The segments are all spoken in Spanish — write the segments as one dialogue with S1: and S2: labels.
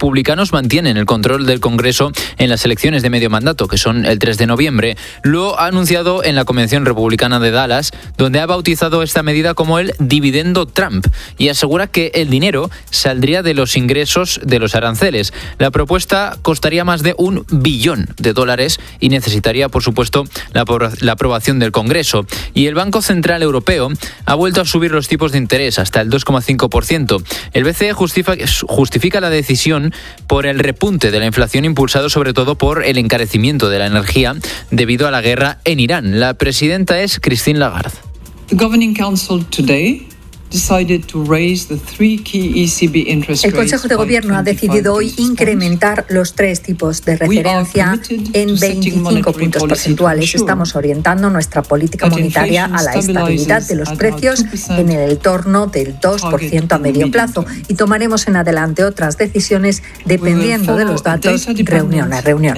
S1: republicanos mantienen el control del Congreso en las elecciones de medio mandato, que son el 3 de noviembre. Lo ha anunciado en la Convención Republicana de Dallas, donde ha bautizado esta medida como el dividendo Trump y asegura que el dinero saldría de los ingresos de los aranceles. La propuesta costaría más de $1 billón y necesitaría, por supuesto, la aprobación del Congreso. Y el Banco Central Europeo ha vuelto a subir los tipos de interés hasta el 2,5%. El BCE justifica la decisión por el repunte de la inflación impulsado sobre todo por el encarecimiento de la energía debido a la guerra en Irán. La presidenta es Christine Lagarde.
S2: The Governing Council today decided to raise the 3 key ECB interest rates.
S3: El Consejo de Gobierno ha decidido hoy incrementar los 3 tipos de referencia en 25 puntos porcentuales. Estamos orientando nuestra política monetaria a la estabilidad de los precios en el entorno del 2% a medio plazo y tomaremos en adelante otras decisiones dependiendo de los datos reunión a reunión.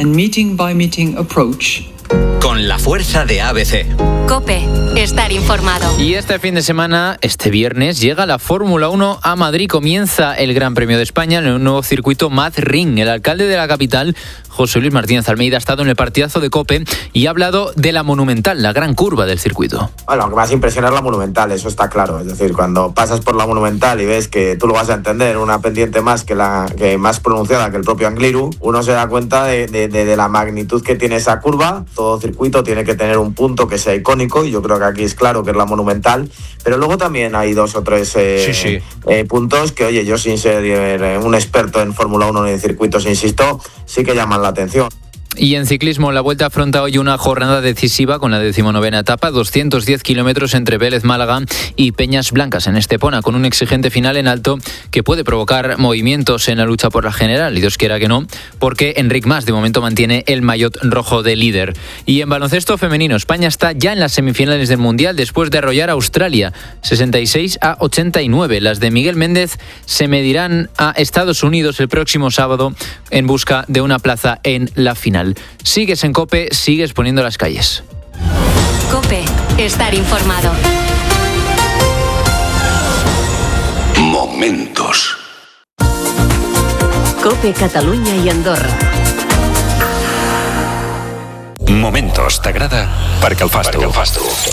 S4: Con la fuerza de ABC.
S5: COPE. Estar informado.
S1: Y este fin de semana, este viernes, llega la Fórmula 1 a Madrid. Comienza el Gran Premio de España en un nuevo circuito Madrid. El alcalde de la capital, José Luis Martínez Almeida, ha estado en el partidazo de COPE y ha hablado de la Monumental, la gran curva del circuito.
S6: Bueno, lo que más impresiona es la Monumental, eso está claro. Es decir, cuando pasas por la Monumental y ves que tú lo vas a entender, una pendiente más que más pronunciada que el propio Angliru, uno se da cuenta de la magnitud que tiene esa curva. Todo circuito tiene que tener un punto que sea icónico y yo creo que aquí es claro que es la Monumental, pero luego también hay 2 o 3 puntos que, oye, yo sin ser un experto en Fórmula 1 ni en circuitos, insisto, sí que llaman la atención.
S1: Y en ciclismo, la Vuelta afronta hoy una jornada decisiva con la 19ª etapa, 210 kilómetros entre Vélez Málaga y Peñas Blancas en Estepona, con un exigente final en alto que puede provocar movimientos en la lucha por la general, y Dios quiera que no, porque Enric Mas de momento mantiene el maillot rojo de líder. Y en baloncesto femenino, España está ya en las semifinales del Mundial después de arrollar a Australia, 66-89. Las de Miguel Méndez se medirán a Estados Unidos el próximo sábado en busca de una plaza en la final. Sigues en COPE, sigues poniendo las calles.
S5: COPE. Estar informado.
S4: Momentos.
S5: COPE Catalunya i Andorra.
S4: Momentos t'agrada perquè el fas tu.